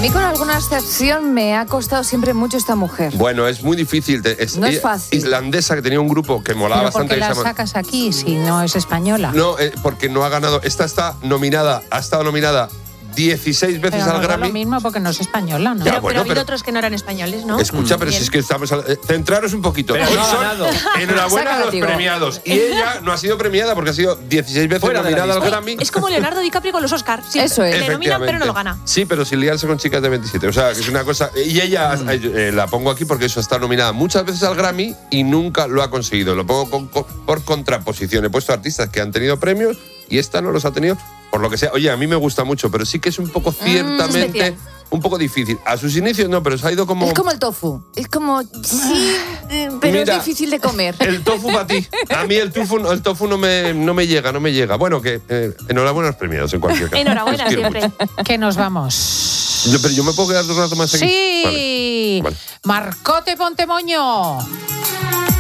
mí con alguna excepción me ha costado siempre mucho esta mujer. Bueno, es muy difícil. No es fácil. Islandesa, que tenía un grupo que molaba ¿Pero bastante. por qué la sacas aquí si no es española? No, porque no ha ganado. Esta ha estado nominada 16 veces Pero al no Grammy. es lo mismo porque no es española, ¿no? Ya, Pero ha habido otros que no eran españoles, ¿no? Escucha, pero Bien. si es que estamos... centraros un poquito. Pero Hoy no ha son ganado. enhorabuena a los Sácalo, premiados. Y ella no ha sido premiada porque ha sido 16 veces Fuera de la nominada al lista. Grammy. Es como Leonardo DiCaprio con los Oscars. Sí, Eso es. le nominan, pero no lo gana. Sí, pero sin liarse con chicas de 27. O sea, que es una cosa... Y ella, la pongo aquí porque eso está nominada muchas veces al Grammy y nunca lo ha conseguido. Lo pongo por contraposición. He puesto artistas que han tenido premios y esta no los ha tenido por lo que sea. Oye, a mí me gusta mucho, pero sí que es un poco ciertamente... especial. Un poco difícil. A sus inicios no, pero se ha ido como... Es como el tofu. Es como, sí, pero Mira, es difícil de comer. El tofu para ti. A mí el tofu no me llega. Bueno, que enhorabuena a los premiados en cualquier caso. Enhorabuena Os quiero siempre. Que nos vamos. mucho. Pero yo me puedo quedar 2 ratos más aquí. Sí. Vale. Marcote Pontemoño.